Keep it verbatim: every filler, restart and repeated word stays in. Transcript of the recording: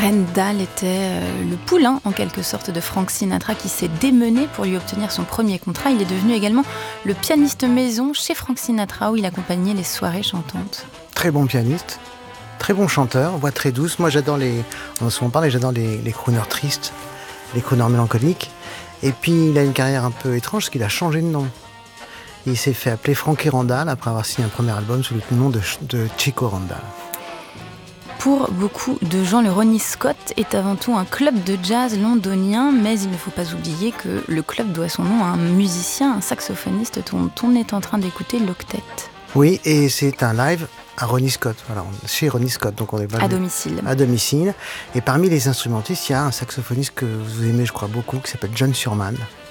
Rendal était euh, le poulain, en quelque sorte, de Frank Sinatra qui s'est démené pour lui obtenir son premier contrat. Il est devenu également le pianiste maison chez Frank Sinatra où il accompagnait les soirées chantantes. Très bon pianiste, très bon chanteur, voix très douce. Moi j'adore les, on en a souvent parlé, j'adore les, les crooners tristes, les crooners mélancoliques. Et puis il a une carrière un peu étrange parce qu'il a changé de nom. Il s'est fait appeler Frankie Randall après avoir signé un premier album sous le nom de, de Chico Randall. Pour beaucoup de gens, le Ronnie Scott est avant tout un club de jazz londonien, mais il ne faut pas oublier que le club doit son nom à un musicien, un saxophoniste dont on est en train d'écouter l'octet. Oui, et c'est un live à Ronnie Scott, voilà, chez Ronnie Scott. Donc on est à domicile. À domicile. Et parmi les instrumentistes, il y a un saxophoniste que vous aimez, je crois, beaucoup, qui s'appelle John Surman.